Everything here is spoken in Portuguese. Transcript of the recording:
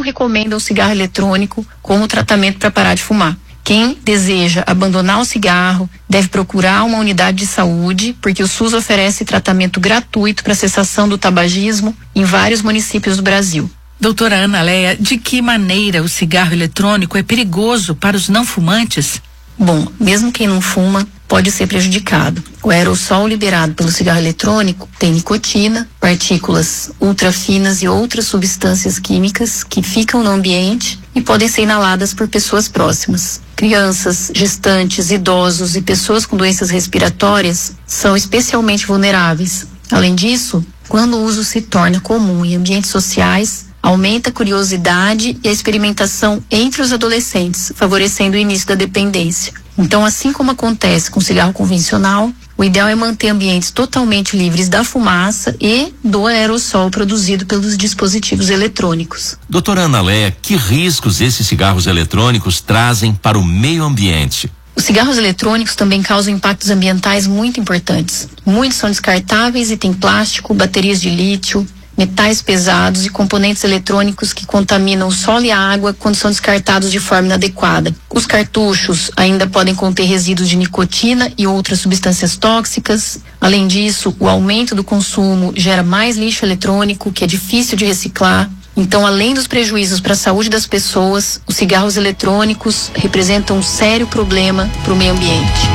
recomendam o cigarro eletrônico como tratamento para parar de fumar. Quem deseja abandonar o cigarro deve procurar uma unidade de saúde, porque o SUS oferece tratamento gratuito para cessação do tabagismo em vários municípios do Brasil. Doutora Ana Leia, de que maneira o cigarro eletrônico é perigoso para os não fumantes? Bom, mesmo quem não fuma pode ser prejudicado. O aerossol liberado pelo cigarro eletrônico tem nicotina, partículas ultrafinas e outras substâncias químicas que ficam no ambiente e podem ser inaladas por pessoas próximas. Crianças, gestantes, idosos e pessoas com doenças respiratórias são especialmente vulneráveis. Além disso, quando o uso se torna comum em ambientes sociais, aumenta a curiosidade e a experimentação entre os adolescentes, favorecendo o início da dependência. Então, assim como acontece com o cigarro convencional, o ideal é manter ambientes totalmente livres da fumaça e do aerossol produzido pelos dispositivos eletrônicos. Doutora Ana Leia, que riscos esses cigarros eletrônicos trazem para o meio ambiente? Os cigarros eletrônicos também causam impactos ambientais muito importantes. Muitos são descartáveis e têm plástico, baterias de lítio, metais pesados e componentes eletrônicos que contaminam o solo e a água quando são descartados de forma inadequada. Os cartuchos ainda podem conter resíduos de nicotina e outras substâncias tóxicas. Além disso, o aumento do consumo gera mais lixo eletrônico, que é difícil de reciclar. Então, além dos prejuízos para a saúde das pessoas, os cigarros eletrônicos representam um sério problema para o meio ambiente.